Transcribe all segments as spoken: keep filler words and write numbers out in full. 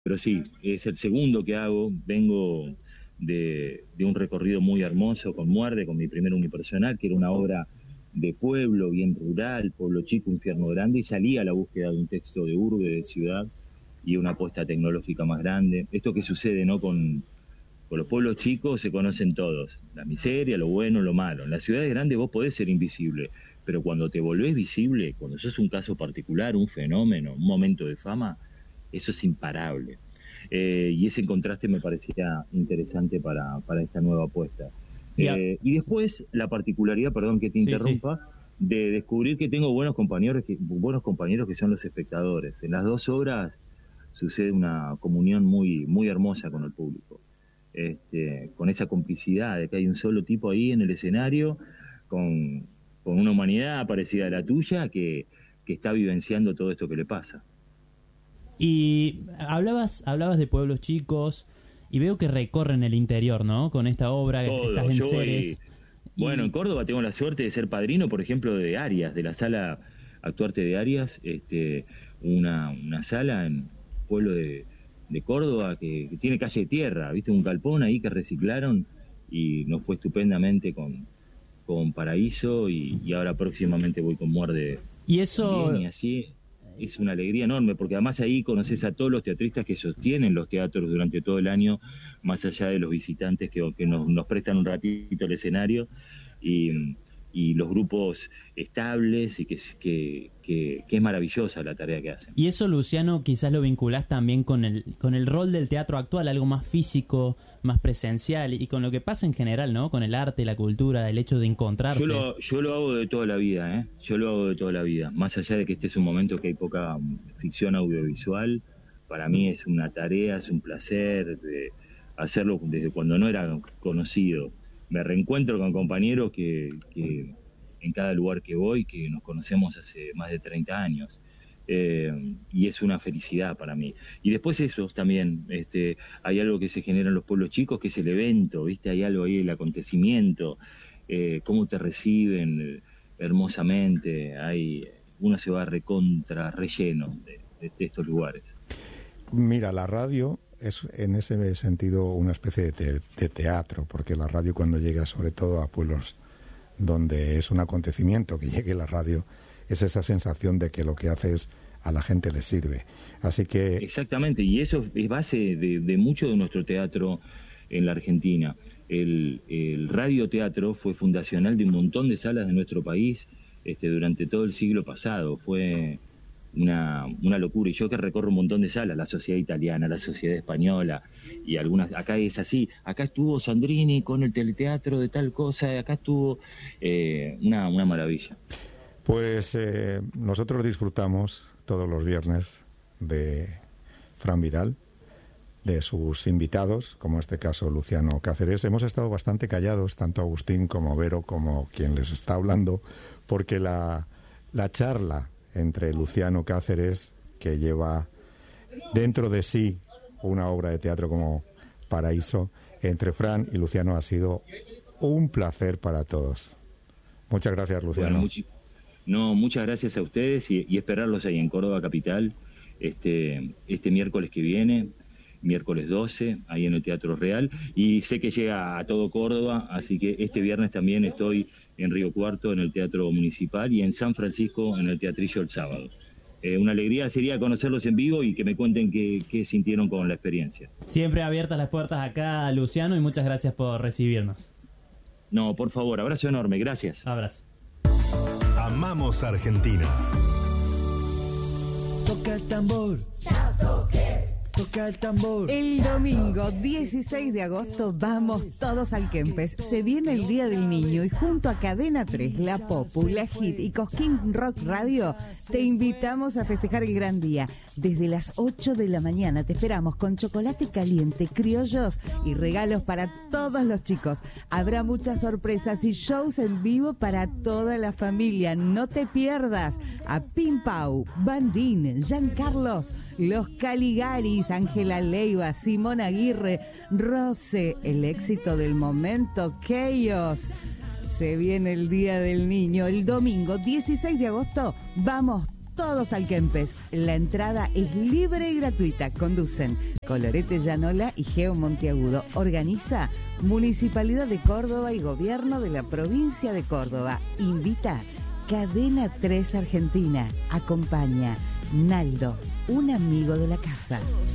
Pero sí, es el segundo que hago. Vengo de, de un recorrido muy hermoso con Muerde, con mi primer unipersonal, que era una obra de pueblo, bien rural, pueblo chico, infierno grande, y salí a la búsqueda de un texto de urbe, de ciudad, y una apuesta tecnológica más grande. Esto que sucede, ¿no? Con, con los pueblos chicos se conocen todos, la miseria, lo bueno, lo malo. En las ciudades grandes vos podés ser invisible, pero cuando te volvés visible, cuando sos un caso particular, un fenómeno, un momento de fama, eso es imparable. Eh, y ese contraste me parecía interesante para, para esta nueva apuesta. Eh, y después la particularidad, perdón que te interrumpa, sí, sí. de descubrir que tengo buenos compañeros que, buenos compañeros que son los espectadores. En las dos obras sucede una comunión muy, muy hermosa con el público. Este, con esa complicidad de que hay un solo tipo ahí en el escenario, con, con una humanidad parecida a la tuya, que, que está vivenciando todo esto que le pasa. Y hablabas, hablabas de pueblos chicos, y veo que recorren el interior, ¿no? Con esta obra, Todo, estás en yo Ceres. Voy, bueno, en Córdoba tengo la suerte de ser padrino, por ejemplo, de Arias, de la sala Actuarte de Arias, este, una, una sala en pueblo de, de Córdoba que, que tiene calle de tierra, ¿viste? Un galpón ahí que reciclaron y nos fue estupendamente con, con Paraíso, y, y ahora próximamente voy con Muerde. Y eso... También, y así... es una alegría enorme, porque además ahí conoces a todos los teatristas que sostienen los teatros durante todo el año, más allá de los visitantes que, que nos, nos prestan un ratito el escenario, y, y los grupos estables, y que, que, que, que es maravillosa la tarea que hacen. Y eso, Luciano, quizás lo vinculás también con el, con el rol del teatro actual, algo más físico, más presencial, y con lo que pasa en general, ¿no? Con el arte, la cultura, el hecho de encontrarse. Yo lo, yo lo hago de toda la vida, ¿eh? Yo lo hago de toda la vida. Más allá de que este es un momento que hay poca ficción audiovisual, para mí es una tarea, es un placer de hacerlo desde cuando no era conocido. Me reencuentro con compañeros que, que en cada lugar que voy, que nos conocemos hace más de treinta años. Eh, y es una felicidad para mí. Y después eso también, este, hay algo que se genera en los pueblos chicos, que es el evento, ¿viste? Hay algo ahí, el acontecimiento, eh, cómo te reciben eh, hermosamente, hay, uno se va recontra, relleno de, de, de estos lugares. Mira, la radio es en ese sentido una especie de, te, de teatro, porque la radio, cuando llega sobre todo a pueblos donde es un acontecimiento que llegue la radio, es esa sensación de que lo que hace es a la gente le sirve. Así que... Exactamente, y eso es base de, de mucho de nuestro teatro en la Argentina. El, el radioteatro fue fundacional de un montón de salas de nuestro país este, durante todo el siglo pasado. Fue una, una locura. Y yo que recorro un montón de salas, la Sociedad Italiana, la Sociedad Española, y algunas, acá es así, acá estuvo Sandrini con el teleteatro de tal cosa, acá estuvo eh, una, una maravilla. Pues eh, nosotros disfrutamos todos los viernes de Fran Vidal, de sus invitados, como en este caso Luciano Cáceres. Hemos estado bastante callados, tanto Agustín como Vero, como quien les está hablando, porque la, la charla entre Luciano Cáceres, que lleva dentro de sí una obra de teatro como Paraíso, entre Fran y Luciano ha sido un placer para todos. Muchas gracias, Luciano. Bueno, much- no, muchas gracias a ustedes y, y esperarlos ahí en Córdoba Capital este, este miércoles que viene, miércoles doce, ahí en el Teatro Real, y sé que llega a todo Córdoba, así que este viernes también estoy en Río Cuarto, en el Teatro Municipal, y en San Francisco, en el Teatrillo el sábado. Eh, una alegría sería conocerlos en vivo y que me cuenten qué, qué sintieron con la experiencia. Siempre abiertas las puertas acá, Luciano, y muchas gracias por recibirnos. No, por favor, abrazo enorme, gracias. Abrazo. Amamos Argentina. Toca el tambor. Toca el tambor. El domingo dieciséis de agosto vamos todos al Kempes. Se viene el Día del Niño y junto a Cadena tres, La Popu, La Hit y Cosquín Rock Radio te invitamos a festejar el gran día. Desde las ocho de la mañana te esperamos con chocolate caliente, criollos y regalos para todos los chicos. Habrá muchas sorpresas y shows en vivo para toda la familia. No te pierdas a Pim Pau, Bandín, Giancarlos, Los Caligaris, Ángela Leiva, Simón Aguirre, Rose, el éxito del momento, Chaos. Se viene el Día del Niño, el domingo dieciséis de agosto, vamos todos al Kempes. La entrada es libre y gratuita. Conducen Colorete Llanola y Geo Monteagudo. Organiza Municipalidad de Córdoba y Gobierno de la Provincia de Córdoba. Invita Cadena tres Argentina. Acompaña Naldo, un amigo de la casa.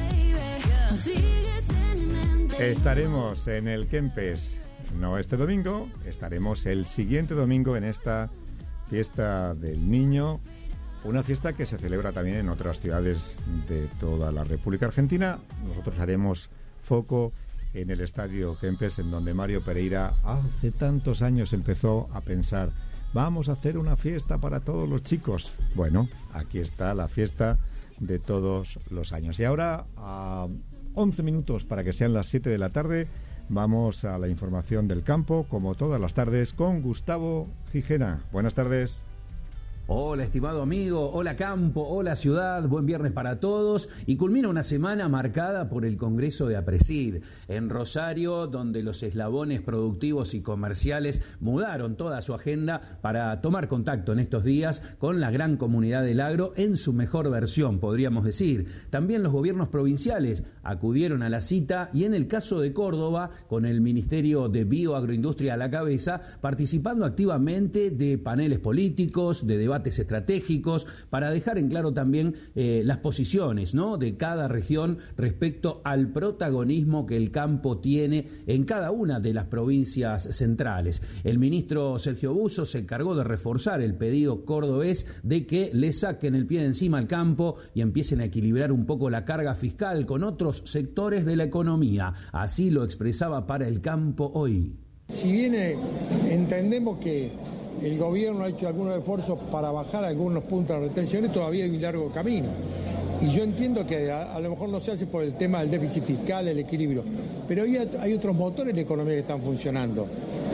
Estaremos en el Kempes, no este domingo, estaremos el siguiente domingo en esta fiesta del niño, una fiesta que se celebra también en otras ciudades de toda la República Argentina. Nosotros haremos foco en el Estadio Kempes, en donde Mario Pereira hace tantos años empezó a pensar, vamos a hacer una fiesta para todos los chicos. Bueno, aquí está la fiesta de todos los años. Y ahora, a once minutos para que sean las siete de la tarde, vamos a la información del campo, como todas las tardes, con Gustavo Gijena. Buenas tardes. Hola, estimado amigo, hola campo, hola ciudad, buen viernes para todos. Y culmina una semana marcada por el Congreso de APRESID en Rosario, donde los eslabones productivos y comerciales mudaron toda su agenda para tomar contacto en estos días con la gran comunidad del agro en su mejor versión, podríamos decir. También los gobiernos provinciales acudieron a la cita y en el caso de Córdoba, con el Ministerio de Bioagroindustria a la cabeza, participando activamente de paneles políticos, de debates estratégicos, para dejar en claro también eh, las posiciones, ¿no?, de cada región respecto al protagonismo que el campo tiene en cada una de las provincias centrales. El ministro Sergio Busso se encargó de reforzar el pedido cordobés de que le saquen el pie de encima al campo y empiecen a equilibrar un poco la carga fiscal con otros sectores de la economía. Así lo expresaba para el campo hoy. Si bien eh, entendemos que el gobierno ha hecho algunos esfuerzos para bajar algunos puntos de retenciones, todavía hay un largo camino. Y yo entiendo que a, a lo mejor no se hace por el tema del déficit fiscal, el equilibrio, pero hoy hay otros motores de la economía que están funcionando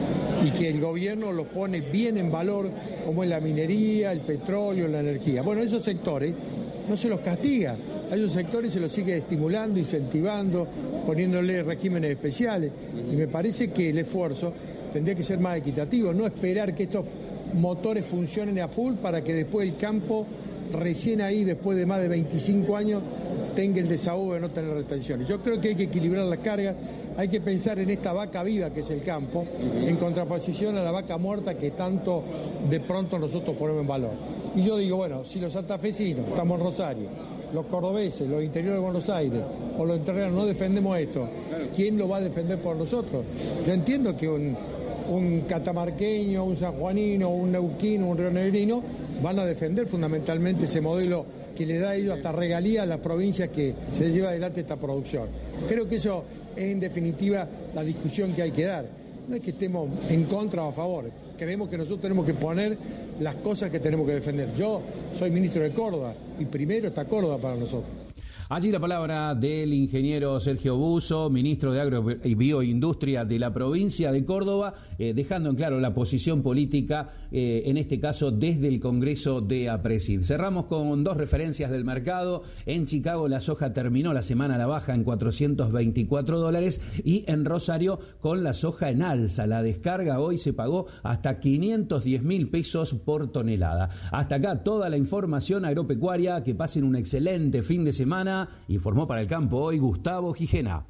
y que el gobierno los pone bien en valor, como es la minería, el petróleo, la energía. Bueno, esos sectores no se los castiga, a esos sectores se los sigue estimulando, incentivando, poniéndole regímenes especiales, y me parece que el esfuerzo tendría que ser más equitativo, no esperar que estos motores funcionen a full para que después el campo, recién ahí, después de más de veinticinco años, tenga el desahogo de no tener retenciones. Yo creo que hay que equilibrar la carga, hay que pensar en esta vaca viva que es el campo, en contraposición a la vaca muerta que tanto de pronto nosotros ponemos en valor. Y yo digo, bueno, si los santafesinos, estamos en Rosario, los cordobeses, los interiores de Buenos Aires o los entrerrianos no defendemos esto, ¿quién lo va a defender por nosotros? Yo entiendo que un, un catamarqueño, un sanjuanino, un neuquino, un rionegrino van a defender fundamentalmente ese modelo que le da a ellos hasta regalía a las provincias que se lleva adelante esta producción. Creo que eso es en definitiva la discusión que hay que dar. No es que estemos en contra o a favor, creemos que nosotros tenemos que poner las cosas que tenemos que defender. Yo soy ministro de Córdoba y primero está Córdoba para nosotros. Allí la palabra del ingeniero Sergio Busso, ministro de Agro y Bioindustria de la provincia de Córdoba, eh, dejando en claro la posición política, eh, en este caso desde el Congreso de APRESID. Cerramos con dos referencias del mercado. En Chicago la soja terminó la semana a la baja en cuatrocientos veinticuatro dólares y en Rosario con la soja en alza. La descarga hoy se pagó hasta quinientos diez mil pesos por tonelada. Hasta acá toda la información agropecuaria. Que pasen un excelente fin de semana. Informó para el campo hoy Gustavo Gijena.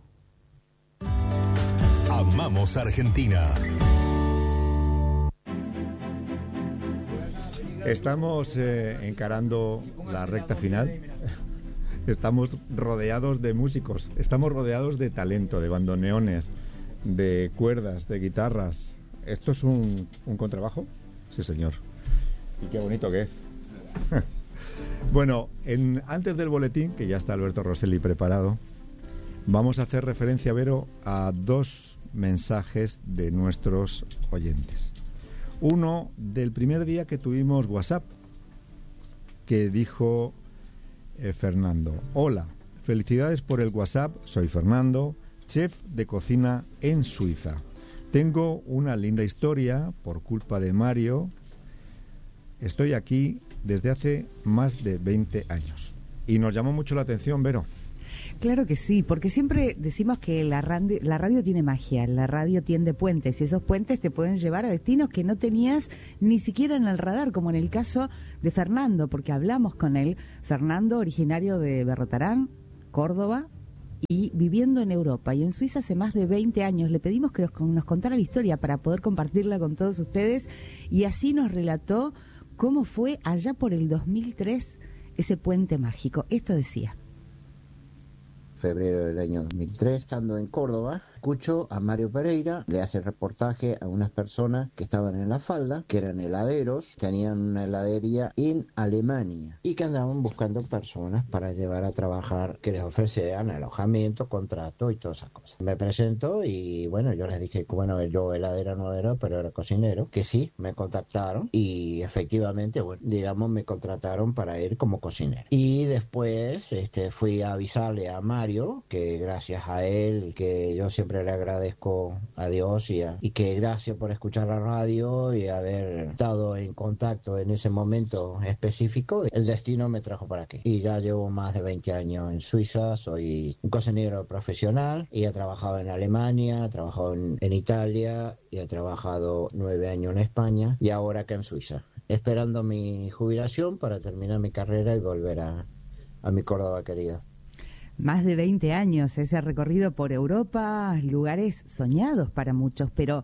Amamos Argentina. Estamos eh, encarando la recta final. Estamos rodeados de músicos, estamos rodeados de talento, de bandoneones, de cuerdas, de guitarras. ¿Esto es un, un contrabajo? Sí, señor. Y qué bonito que es. Bueno, en, antes del boletín, que ya está Alberto Rosselli preparado, vamos a hacer referencia, Vero, a dos mensajes de nuestros oyentes. Uno del primer día que tuvimos WhatsApp, que dijo eh, Fernando: hola, felicidades por el WhatsApp, soy Fernando, chef de cocina en Suiza. Tengo una linda historia por culpa de Mario. Estoy aquí desde hace más de veinte años. Y nos llamó mucho la atención, Vero, Claro que sí, porque siempre decimos que la radio, la radio tiene magia, la radio tiende puentes y esos puentes te pueden llevar a destinos que no tenías ni siquiera en el radar, como en el caso de Fernando, porque hablamos con él, Fernando, originario de Berrotarán, Córdoba, y viviendo en Europa y en Suiza hace más de veinte años. Le pedimos que nos, nos contara la historia para poder compartirla con todos ustedes y así nos relató cómo fue allá por el dos mil tres ese puente mágico. Esto decía. Febrero del año dos mil tres, estando en Córdoba, escucho a Mario Pereira, le hace reportaje a unas personas que estaban en la falda, que eran heladeros, tenían una heladería en Alemania y que andaban buscando personas para llevar a trabajar, que les ofrecían alojamiento, contrato y todas esas cosas. Me presento y bueno, yo les dije que bueno, yo heladera no era, pero era cocinero, que sí, me contactaron y efectivamente, bueno, digamos, me contrataron para ir como cocinero. Y después este, fui a avisarle a Mario que gracias a él, que yo siempre le agradezco a Dios y, a, y que gracias por escuchar la radio y haber estado en contacto en ese momento específico, el destino me trajo para aquí. Y ya llevo más de veinte años en Suiza, soy un cocinero profesional y he trabajado en Alemania, he trabajado en, en Italia y he trabajado nueve años en España y ahora acá en Suiza, esperando mi jubilación para terminar mi carrera y volver a, a mi Córdoba querida. Más de veinte años, ese recorrido por Europa, lugares soñados para muchos, pero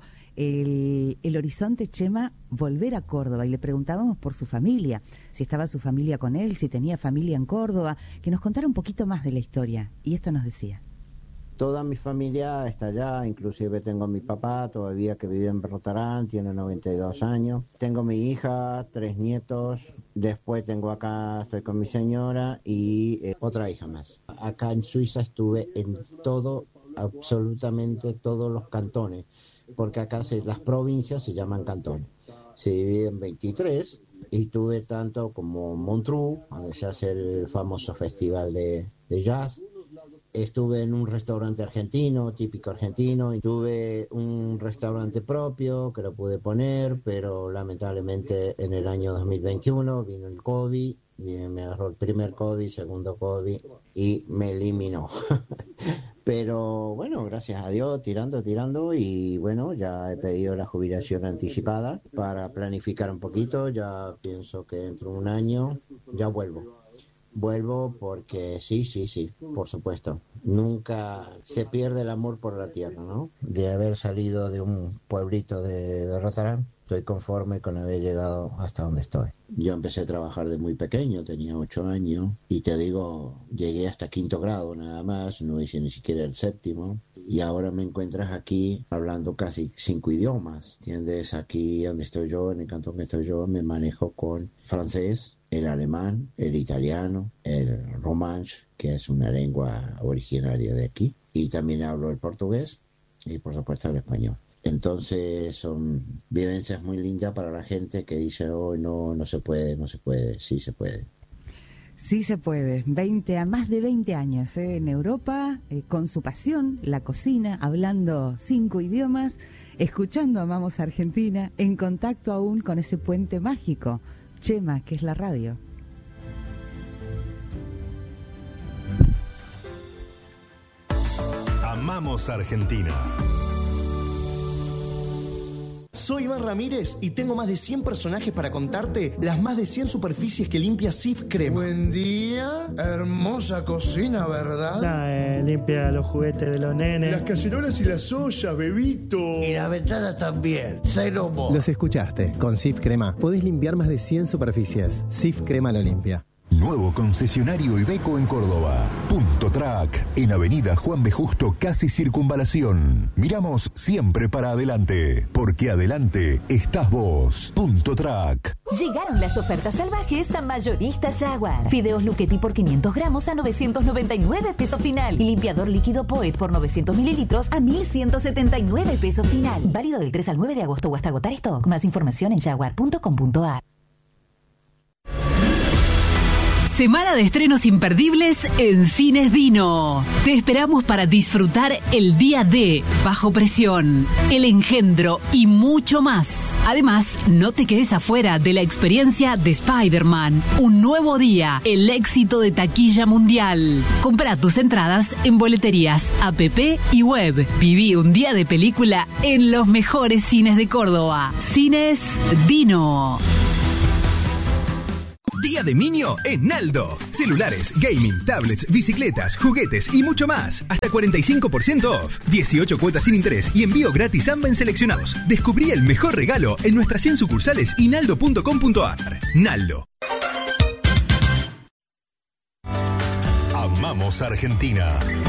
el, el horizonte, Chema, volver a Córdoba. Y le preguntábamos por su familia, si estaba su familia con él, si tenía familia en Córdoba, que nos contara un poquito más de la historia. Y esto nos decía. Toda mi familia está allá, inclusive tengo a mi papá todavía que vive en Berrotarán, tiene noventa y dos años. Tengo mi hija, tres nietos, después tengo acá, estoy con mi señora y eh, otra hija más. Acá en Suiza estuve en todo, absolutamente todos los cantones, porque acá se, las provincias se llaman cantones. Se dividen en veintitrés y tuve tanto como Montreux, donde se hace el famoso festival de, de jazz. Estuve en un restaurante argentino, típico argentino, y tuve un restaurante propio que lo pude poner, pero lamentablemente en el año dos mil veintiuno vino el COVID, me agarró el primer COVID, segundo COVID y me eliminó. Pero bueno, gracias a Dios, tirando, tirando y bueno, ya he pedido la jubilación anticipada para planificar un poquito, ya pienso que dentro de un año ya vuelvo. Vuelvo porque sí, sí, sí, por supuesto. Nunca se pierde el amor por la tierra, ¿no? De haber salido de un pueblito de, de Rotterdam, estoy conforme con haber llegado hasta donde estoy. Yo empecé a trabajar de muy pequeño, tenía ocho años, y te digo, llegué hasta quinto grado nada más, no hice ni siquiera el séptimo, y ahora me encuentras aquí hablando casi cinco idiomas, ¿entiendes? Aquí donde estoy yo, en el cantón que estoy yo, me manejo con francés, el alemán, el italiano, el romanche, que es una lengua originaria de aquí, y también hablo el portugués y por supuesto el español. Entonces son vivencias muy lindas para la gente que dice, oh, no, no se puede, no se puede, sí se puede. Sí se puede, veinte, a más de veinte años ¿eh? En Europa, eh, con su pasión, la cocina, hablando cinco idiomas, escuchando Amamos Argentina, en contacto aún con ese puente mágico, Chema, que es la radio. Amamos Argentina. Soy Iván Ramírez y tengo más de cien personajes para contarte las más de cien superficies que limpia Sif Crema. Buen día, hermosa cocina, ¿verdad? Nah, eh, limpia los juguetes de los nenes. Las cacerolas y las ollas, bebito. Y la ventana también, cero mo. Los escuchaste, con Sif Crema podés limpiar más de cien superficies. Sif Crema lo limpia. Nuevo concesionario Iveco en Córdoba. Punto Track, en Avenida Juan B. Justo, casi Circunvalación. Miramos siempre para adelante, porque adelante estás vos. Punto Track. Llegaron las ofertas salvajes a Mayoristas Jaguar. Fideos Luchetti por quinientos gramos a novecientos noventa y nueve pesos final. Y limpiador líquido Poet por novecientos mililitros a mil ciento setenta y nueve pesos final. Válido del tres al nueve de agosto o hasta agotar stock. Más información en jaguar punto com punto a r. Semana de estrenos imperdibles en Cines Dino. Te esperamos para disfrutar el día de Bajo Presión, El Engendro y mucho más. Además, no te quedes afuera de la experiencia de Spider-Man. Un nuevo día, el éxito de taquilla mundial. Compra tus entradas en boleterías, app y web. Viví un día de película en los mejores cines de Córdoba. Cines Dino. Día de Niño en Naldo. Celulares, gaming, tablets, bicicletas, juguetes y mucho más. Hasta cuarenta y cinco por ciento off. dieciocho cuotas sin interés y envío gratis a en seleccionados. Descubrí el mejor regalo en nuestras cien sucursales y naldo punto com punto ar. Naldo. Amamos Argentina.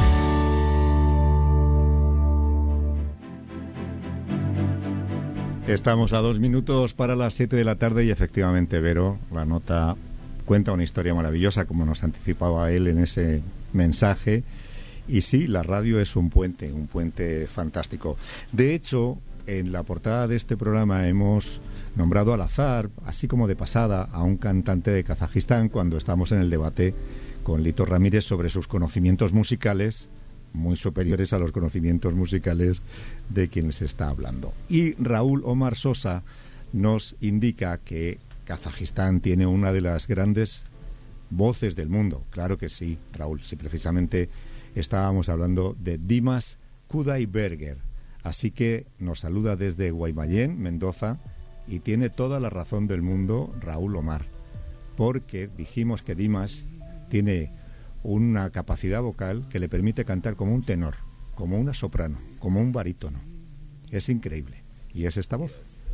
Estamos a dos minutos para las siete de la tarde y efectivamente, Vero, la nota cuenta una historia maravillosa, como nos anticipaba él en ese mensaje. Y sí, la radio es un puente, un puente fantástico. De hecho, en la portada de este programa hemos nombrado al azar, así como de pasada, a un cantante de Kazajistán cuando estamos en el debate con Lito Ramírez sobre sus conocimientos musicales, muy superiores a los conocimientos musicales de quien les está hablando. Y Raúl Omar Sosa nos indica que Kazajistán tiene una de las grandes voces del mundo. Claro que sí, Raúl, si precisamente estábamos hablando de Dimas Kudaibergen. Así que nos saluda desde Guaymallén, Mendoza, y tiene toda la razón del mundo Raúl Omar, porque dijimos que Dimas tiene una capacidad vocal que le permite cantar como un tenor, como una soprano, como un barítono. Es increíble. Y es esta voz.